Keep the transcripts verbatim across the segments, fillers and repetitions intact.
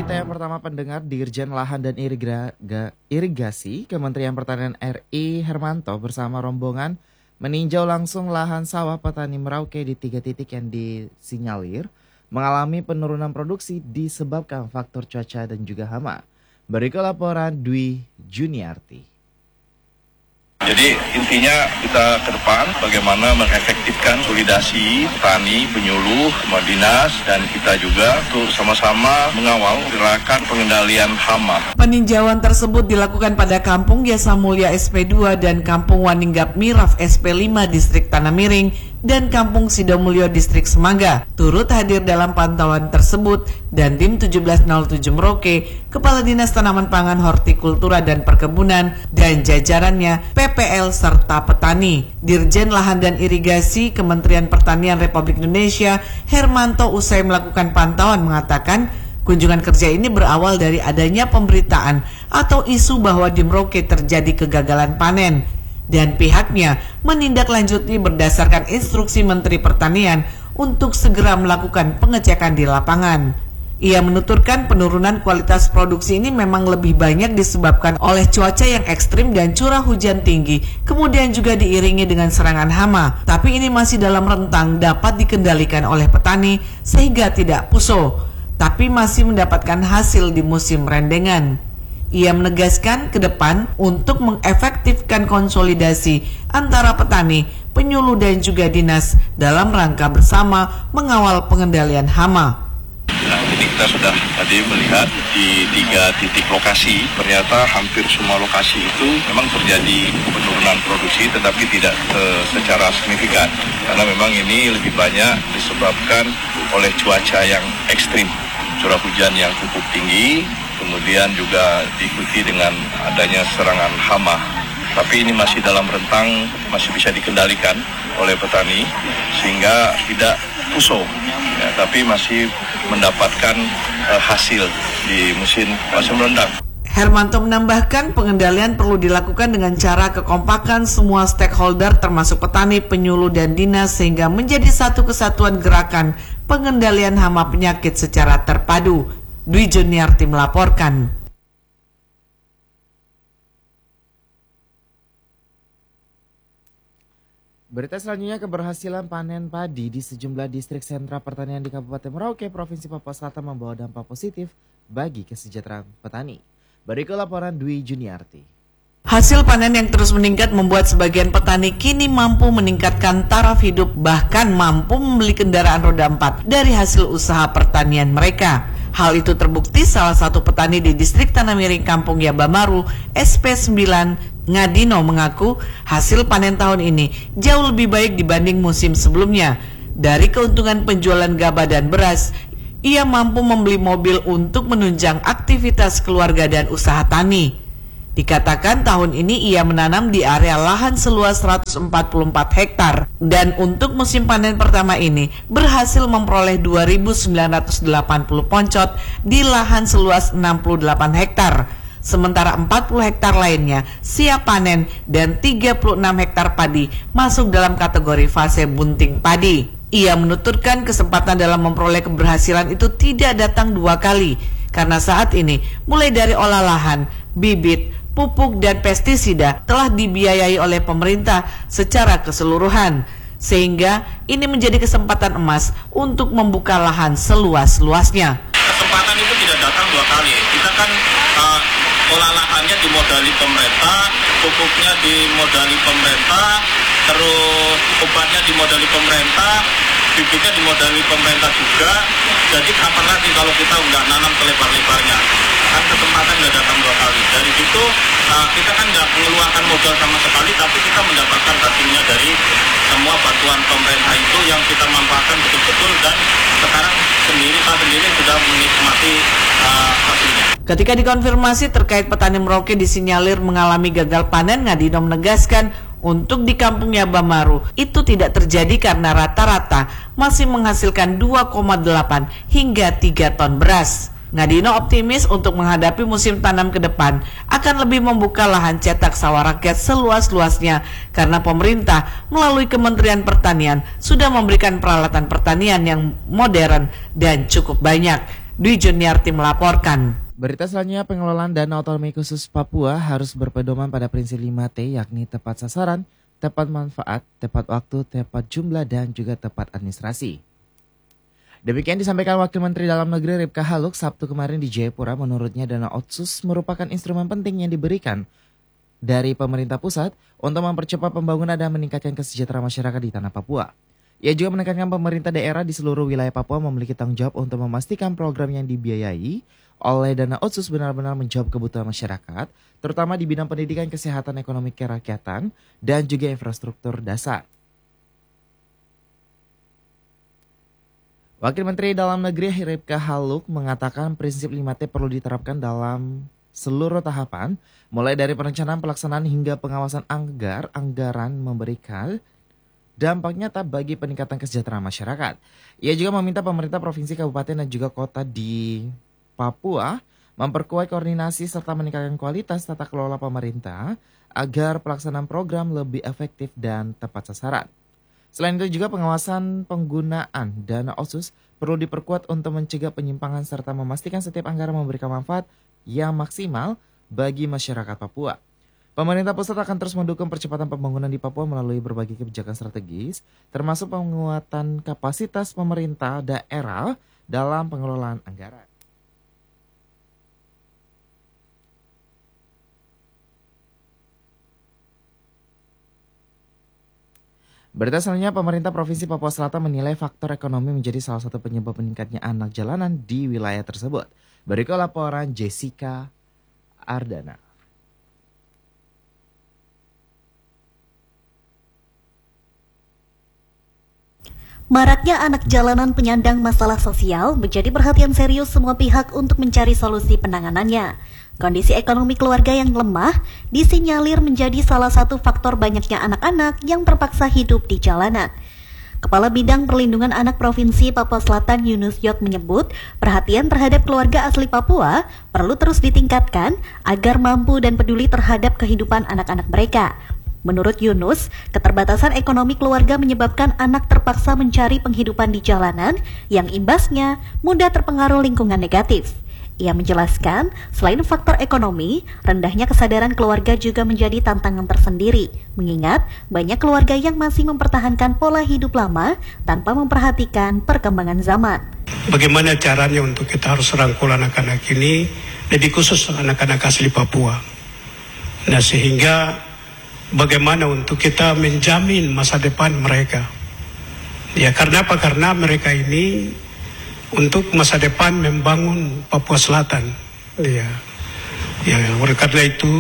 Berita yang pertama pendengar, Dirjen Lahan dan Iriga- Irigasi Kementerian Pertanian R I Hermanto bersama rombongan meninjau langsung lahan sawah petani Merauke di tiga titik yang disinyalir mengalami penurunan produksi disebabkan faktor cuaca dan juga hama. Berikut laporan Dwi Juniarti. Jadi intinya kita ke depan bagaimana mengefektifkan konsolidasi petani, penyuluh, sama dinas, dan kita juga untuk sama-sama mengawal gerakan pengendalian hama. Peninjauan tersebut dilakukan pada Kampung Yasa Mulya S P dua dan Kampung Waninggap Miraf S P lima Distrik Tanah Miring dan Kampung Sidomulyo Distrik Semangga. Turut hadir dalam pantauan tersebut dan tim tujuh belas nol tujuh Merauke, Kepala Dinas Tanaman Pangan, Hortikultura dan Perkebunan dan jajarannya, P P L serta petani. Dirjen Lahan dan Irigasi Kementerian Pertanian Republik Indonesia Hermanto usai melakukan pantauan mengatakan kunjungan kerja ini berawal dari adanya pemberitaan atau isu bahwa di Merauke terjadi kegagalan panen dan pihaknya menindaklanjuti berdasarkan instruksi Menteri Pertanian untuk segera melakukan pengecekan di lapangan. Ia menuturkan penurunan kualitas produksi ini memang lebih banyak disebabkan oleh cuaca yang ekstrim dan curah hujan tinggi, kemudian juga diiringi dengan serangan hama. Tapi ini masih dalam rentang dapat dikendalikan oleh petani sehingga tidak puso, tapi masih mendapatkan hasil di musim rendengan. Ia menegaskan ke depan untuk mengefektifkan konsolidasi antara petani, penyuluh dan juga dinas dalam rangka bersama mengawal pengendalian hama. Nah, jadi kita sudah tadi melihat di tiga titik lokasi, ternyata hampir semua lokasi itu memang terjadi penurunan produksi tetapi tidak uh, secara signifikan. Karena memang ini lebih banyak disebabkan oleh cuaca yang ekstrim, curah hujan yang cukup tinggi, kemudian juga diikuti dengan adanya serangan hama. Tapi ini masih dalam rentang, masih bisa dikendalikan oleh petani sehingga tidak puso, ya, tapi masih mendapatkan uh, hasil di musim musim rendang. Hermanto menambahkan pengendalian perlu dilakukan dengan cara kekompakan semua stakeholder termasuk petani, penyuluh dan dinas sehingga menjadi satu kesatuan gerakan pengendalian hama penyakit secara terpadu. Dwi Juniarti melaporkan. Berita selanjutnya, keberhasilan panen padi di sejumlah distrik sentra pertanian di Kabupaten Merauke, Provinsi Papua Selatan membawa dampak positif bagi kesejahteraan petani. Berikut laporan Dwi Juniarti. Hasil panen yang terus meningkat membuat sebagian petani kini mampu meningkatkan taraf hidup, bahkan mampu membeli kendaraan roda empat dari hasil usaha pertanian mereka. Hal itu terbukti salah satu petani di distrik Tanah Miring Kampung Yabamaru S P sembilan Ngadino mengaku hasil panen tahun ini jauh lebih baik dibanding musim sebelumnya. Dari keuntungan penjualan gabah dan beras, ia mampu membeli mobil untuk menunjang aktivitas keluarga dan usaha tani. Dikatakan tahun ini ia menanam di area lahan seluas seratus empat puluh empat hektar dan untuk musim panen pertama ini berhasil memperoleh dua ribu sembilan ratus delapan puluh poncot di lahan seluas enam puluh delapan hektar. Sementara empat puluh hektar lainnya siap panen dan tiga puluh enam hektar padi masuk dalam kategori fase bunting padi. Ia menuturkan kesempatan dalam memperoleh keberhasilan itu tidak datang dua kali karena saat ini mulai dari olah lahan, bibit, pupuk dan pestisida telah dibiayai oleh pemerintah secara keseluruhan, sehingga ini menjadi kesempatan emas untuk membuka lahan seluas-luasnya. Kesempatan itu tidak datang dua kali. Kita kan uh, olah lahannya dimodali pemerintah, pupuknya dimodali pemerintah, terus obatnya dimodali pemerintah, bibitnya dimodali pemerintah juga. Jadi kapan lagi kalau kita nggak nanam selebar-lebarnya? Kan kesempatan nggak datang dua kali. Dari situ uh, kita kan nggak mengeluarkan modal sama sekali, tapi kita mendapatkan hasilnya dari semua bantuan pemerintah itu yang kita manfaatkan betul-betul, dan sekarang sendiri kita sendiri sudah menikmati uh, hasilnya. Ketika dikonfirmasi terkait petani Merauke disinyalir mengalami gagal panen, Ngadino menegaskan untuk di Kampung Yabamaru itu tidak terjadi karena rata-rata masih menghasilkan dua koma delapan hingga tiga ton beras. Ngadino optimis untuk menghadapi musim tanam ke depan akan lebih membuka lahan cetak sawah rakyat seluas-luasnya karena pemerintah melalui Kementerian Pertanian sudah memberikan peralatan pertanian yang modern dan cukup banyak. Dwi Juniarti melaporkan. Berita selanjutnya, pengelolaan dana otonomi khusus Papua harus berpedoman pada prinsip lima T, yakni tepat sasaran, tepat manfaat, tepat waktu, tepat jumlah, dan juga tepat administrasi. Demikian disampaikan Wakil Menteri Dalam Negeri Ripka Haluk Sabtu kemarin di Jayapura. Menurutnya dana otsus merupakan instrumen penting yang diberikan dari pemerintah pusat untuk mempercepat pembangunan dan meningkatkan kesejahteraan masyarakat di tanah Papua. Ia juga menekankan pemerintah daerah di seluruh wilayah Papua memiliki tanggung jawab untuk memastikan program yang dibiayai oleh dana otsus benar-benar menjawab kebutuhan masyarakat, terutama di bidang pendidikan, kesehatan, ekonomi kerakyatan, dan juga infrastruktur dasar. Wakil Menteri Dalam Negeri Ripka Haluk mengatakan prinsip lima T perlu diterapkan dalam seluruh tahapan, mulai dari perencanaan, pelaksanaan, hingga pengawasan anggar, anggaran memberikan dampak nyata bagi peningkatan kesejahteraan masyarakat. Ia juga meminta pemerintah provinsi, kabupaten, dan juga kota di Papua memperkuat koordinasi serta meningkatkan kualitas tata kelola pemerintah agar pelaksanaan program lebih efektif dan tepat sasaran. Selain itu juga pengawasan penggunaan dana otsus perlu diperkuat untuk mencegah penyimpangan serta memastikan setiap anggaran memberikan manfaat yang maksimal bagi masyarakat Papua. Pemerintah pusat akan terus mendukung percepatan pembangunan di Papua melalui berbagai kebijakan strategis, termasuk penguatan kapasitas pemerintah daerah dalam pengelolaan anggaran. Berita selanjutnya, pemerintah Provinsi Papua Selatan menilai faktor ekonomi menjadi salah satu penyebab meningkatnya anak jalanan di wilayah tersebut. Berikut laporan Jessica Ardana. Maraknya anak jalanan penyandang masalah sosial menjadi perhatian serius semua pihak untuk mencari solusi penanganannya. Kondisi ekonomi keluarga yang lemah disinyalir menjadi salah satu faktor banyaknya anak-anak yang terpaksa hidup di jalanan. Kepala Bidang Perlindungan Anak Provinsi Papua Selatan Yunus Yot menyebut perhatian terhadap keluarga asli Papua perlu terus ditingkatkan agar mampu dan peduli terhadap kehidupan anak-anak mereka. Menurut Yunus, keterbatasan ekonomi keluarga menyebabkan anak terpaksa mencari penghidupan di jalanan yang imbasnya mudah terpengaruh lingkungan negatif. Ia menjelaskan, selain faktor ekonomi, rendahnya kesadaran keluarga juga menjadi tantangan tersendiri, mengingat banyak keluarga yang masih mempertahankan pola hidup lama tanpa memperhatikan perkembangan zaman. Bagaimana caranya untuk kita harus rangkul anak-anak ini, lebih khusus anak-anak asli Papua. Nah, sehingga bagaimana untuk kita menjamin masa depan mereka. Ya, karena apa? Karena mereka ini untuk masa depan membangun Papua Selatan. Ya, ya oleh karena itu,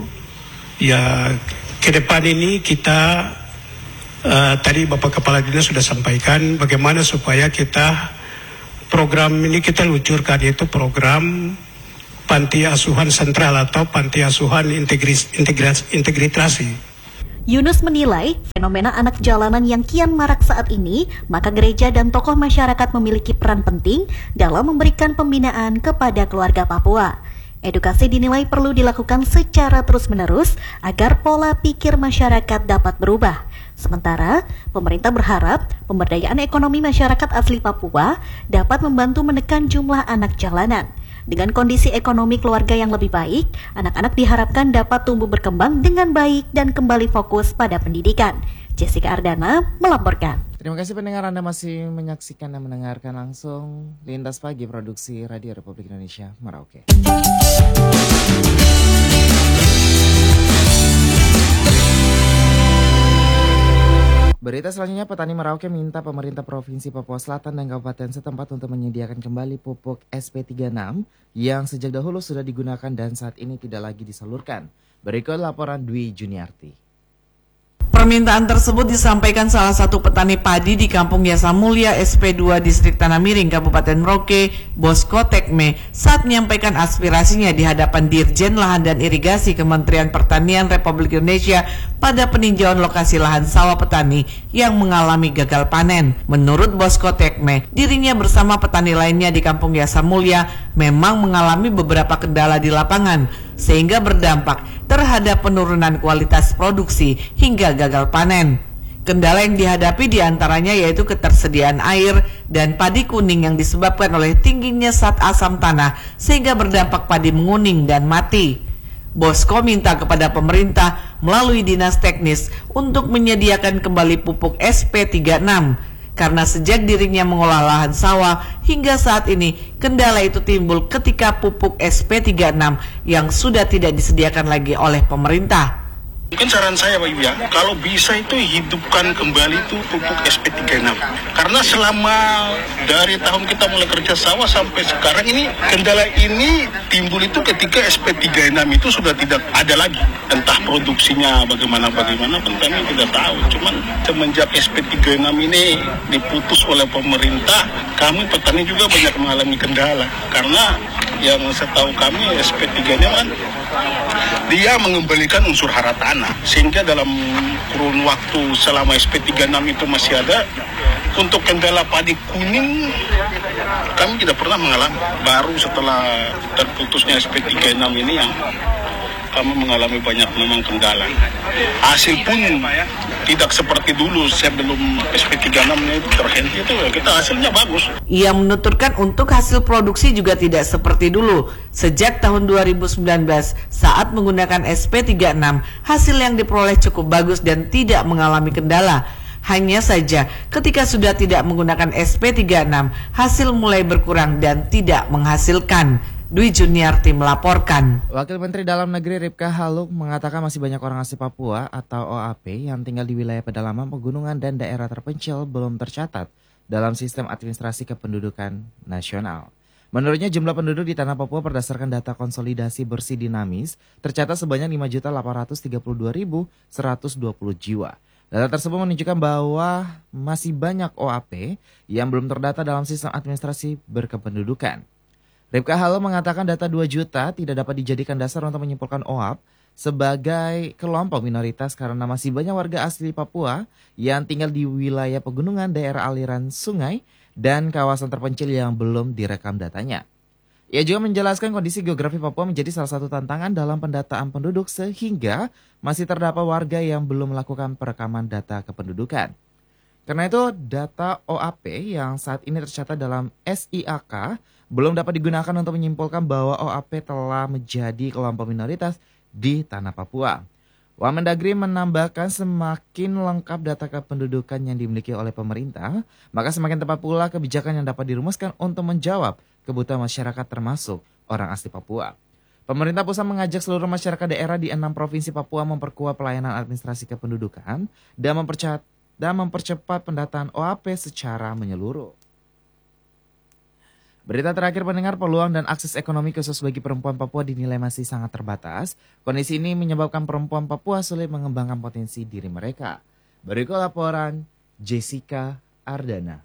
ya ke depan ini kita uh, tadi Bapak Kepala Dinas sudah sampaikan bagaimana supaya kita program ini kita luncurkan, yaitu program Panti Asuhan Sentral atau Panti Asuhan Integris, Integras, Integrasi. Yunus menilai fenomena anak jalanan yang kian marak saat ini, maka gereja dan tokoh masyarakat memiliki peran penting dalam memberikan pembinaan kepada keluarga Papua. Edukasi dinilai perlu dilakukan secara terus-menerus agar pola pikir masyarakat dapat berubah. Sementara, pemerintah berharap pemberdayaan ekonomi masyarakat asli Papua dapat membantu menekan jumlah anak jalanan. Dengan kondisi ekonomi keluarga yang lebih baik, anak-anak diharapkan dapat tumbuh berkembang dengan baik dan kembali fokus pada pendidikan. Jessica Ardana melaporkan. Terima kasih pendengar, Anda masih menyaksikan dan mendengarkan langsung Lintas Pagi Produksi Radio Republik Indonesia Merauke. Berita selanjutnya, petani Merauke minta pemerintah Provinsi Papua Selatan dan Kabupaten setempat untuk menyediakan kembali pupuk S P tiga puluh enam yang sejak dahulu sudah digunakan dan saat ini tidak lagi disalurkan. Berikut laporan Dwi Juniarti. Permintaan tersebut disampaikan salah satu petani padi di Kampung Yasa Mulia S P dua Distrik Tanah Miring, Kabupaten Merauke, Bosko Tekme, saat menyampaikan aspirasinya di hadapan Dirjen Lahan dan Irigasi Kementerian Pertanian Republik Indonesia pada peninjauan lokasi lahan sawah petani yang mengalami gagal panen. Menurut Bosko Tekme, dirinya bersama petani lainnya di Kampung Yasa Mulia memang mengalami beberapa kendala di lapangan, sehingga berdampak terhadap penurunan kualitas produksi hingga gagal panen. Kendala yang dihadapi diantaranya yaitu ketersediaan air dan padi kuning yang disebabkan oleh tingginya zat asam tanah sehingga berdampak padi menguning dan mati. Bosko minta kepada pemerintah melalui dinas teknis untuk menyediakan kembali pupuk S P tiga puluh enam karena sejak dirinya mengolah lahan sawah hingga saat ini kendala itu timbul ketika pupuk S P tiga puluh enam yang sudah tidak disediakan lagi oleh pemerintah. Mungkin saran saya Pak Ibu ya, kalau bisa itu hidupkan kembali itu pupuk S P tiga puluh enam. Karena selama dari tahun kita mulai kerja sawah sampai sekarang ini, kendala ini timbul itu ketika S P tiga puluh enam itu sudah tidak ada lagi. Entah produksinya bagaimana-bagaimana, kami tidak tahu. Cuman semenjak S P tiga puluh enam ini diputus oleh pemerintah, kami petani juga banyak mengalami kendala. Karena yang setahu kami S P tiga puluh enam kan dia mengembalikan unsur hara tanah, sehingga dalam kurun waktu selama S P tiga puluh enam itu masih ada, untuk kendala padi kuning kami tidak pernah mengalami. Baru setelah terputusnya S P tiga puluh enam ini yang kami mengalami banyak memang kendala. Hasil pun tidak seperti dulu sebelum S P tiga puluh enam itu terhenti, itu kita hasilnya bagus. Ia menuturkan untuk hasil produksi juga tidak seperti dulu. Sejak tahun dua ribu sembilan belas saat menggunakan S P tiga puluh enam, hasil yang diperoleh cukup bagus dan tidak mengalami kendala. Hanya saja ketika sudah tidak menggunakan S P tiga puluh enam, hasil mulai berkurang dan tidak menghasilkan. Dwi Juniarti melaporkan. Wakil Menteri Dalam Negeri Ripka Haluk mengatakan masih banyak orang asli Papua atau O A P yang tinggal di wilayah pedalaman, pegunungan, dan daerah terpencil belum tercatat dalam sistem administrasi kependudukan nasional. Menurutnya jumlah penduduk di tanah Papua berdasarkan data konsolidasi bersih dinamis tercatat sebanyak lima juta delapan ratus tiga puluh dua ribu seratus dua puluh jiwa. Data tersebut menunjukkan bahwa masih banyak O A P yang belum terdata dalam sistem administrasi berkependudukan. Ripka Haluk mengatakan data dua juta tidak dapat dijadikan dasar untuk menyimpulkan O A P sebagai kelompok minoritas karena masih banyak warga asli Papua yang tinggal di wilayah pegunungan, daerah aliran sungai, dan kawasan terpencil yang belum direkam datanya. Ia juga menjelaskan kondisi geografi Papua menjadi salah satu tantangan dalam pendataan penduduk sehingga masih terdapat warga yang belum melakukan perekaman data kependudukan. Karena itu data O A P yang saat ini tercatat dalam S I A K belum dapat digunakan untuk menyimpulkan bahwa O A P telah menjadi kelompok minoritas di tanah Papua. Wamendagri menambahkan semakin lengkap data kependudukan yang dimiliki oleh pemerintah, maka semakin tepat pula kebijakan yang dapat dirumuskan untuk menjawab kebutuhan masyarakat termasuk orang asli Papua. Pemerintah pusat mengajak seluruh masyarakat daerah di enam provinsi Papua memperkuat pelayanan administrasi kependudukan dan mempercepat, dan mempercepat pendataan O A P secara menyeluruh. Berita terakhir pendengar, peluang dan akses ekonomi khusus bagi perempuan Papua dinilai masih sangat terbatas. Kondisi ini menyebabkan perempuan Papua sulit mengembangkan potensi diri mereka. Berikut laporan Jessica Ardana.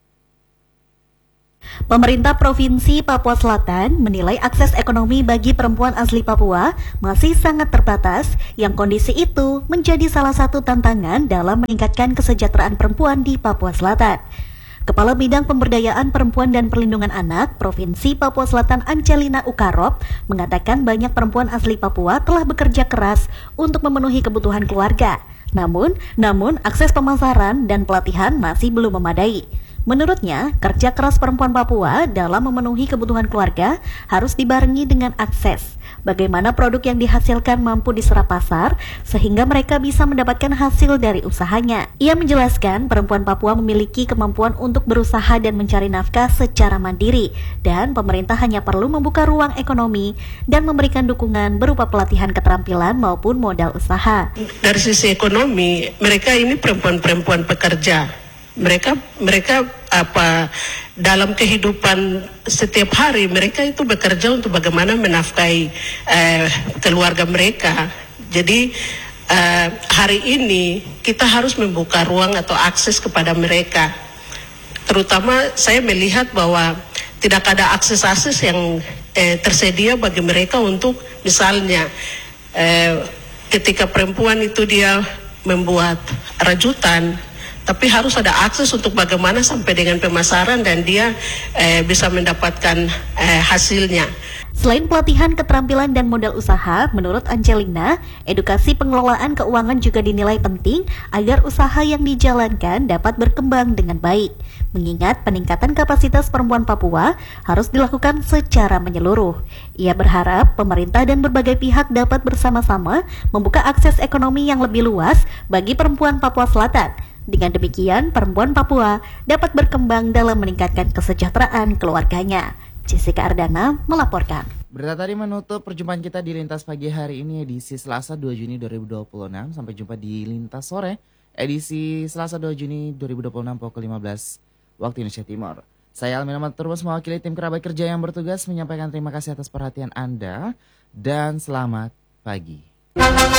Pemerintah Provinsi Papua Selatan menilai akses ekonomi bagi perempuan asli Papua masih sangat terbatas, yang kondisi itu menjadi salah satu tantangan dalam meningkatkan kesejahteraan perempuan di Papua Selatan. Kepala Bidang Pemberdayaan Perempuan dan Perlindungan Anak Provinsi Papua Selatan Angelina Ukarop mengatakan banyak perempuan asli Papua telah bekerja keras untuk memenuhi kebutuhan keluarga. Namun, namun akses pemasaran dan pelatihan masih belum memadai. Menurutnya, kerja keras perempuan Papua dalam memenuhi kebutuhan keluarga harus dibarengi dengan akses. Bagaimana produk yang dihasilkan mampu diserap pasar sehingga mereka bisa mendapatkan hasil dari usahanya. Ia menjelaskan perempuan Papua memiliki kemampuan untuk berusaha dan mencari nafkah secara mandiri dan pemerintah hanya perlu membuka ruang ekonomi dan memberikan dukungan berupa pelatihan keterampilan maupun modal usaha. Dari sisi ekonomi, mereka ini perempuan-perempuan pekerja. Mereka mereka apa dalam kehidupan setiap hari mereka itu bekerja untuk bagaimana menafkahi eh, keluarga mereka. Jadi eh, hari ini kita harus membuka ruang atau akses kepada mereka. Terutama saya melihat bahwa tidak ada akses-akses yang eh, tersedia bagi mereka untuk misalnya eh, ketika perempuan itu dia membuat rajutan, tapi harus ada akses untuk bagaimana sampai dengan pemasaran dan dia eh, bisa mendapatkan eh, hasilnya. Selain pelatihan keterampilan dan modal usaha, menurut Angelina, edukasi pengelolaan keuangan juga dinilai penting agar usaha yang dijalankan dapat berkembang dengan baik. Mengingat peningkatan kapasitas perempuan Papua harus dilakukan secara menyeluruh. Ia berharap pemerintah dan berbagai pihak dapat bersama-sama membuka akses ekonomi yang lebih luas bagi perempuan Papua Selatan. Dengan demikian, perempuan Papua dapat berkembang dalam meningkatkan kesejahteraan keluarganya. Jessica Ardana melaporkan. Berita tadi menutup perjumpaan kita di Lintas Pagi hari ini edisi Selasa dua Juni dua ribu dua puluh enam. Sampai jumpa di Lintas Sore edisi Selasa dua Juni dua ribu dua puluh enam pukul lima belas waktu Indonesia Timur. Saya Almin Ahmad terus mewakili tim kerabat kerja yang bertugas menyampaikan terima kasih atas perhatian Anda dan selamat pagi.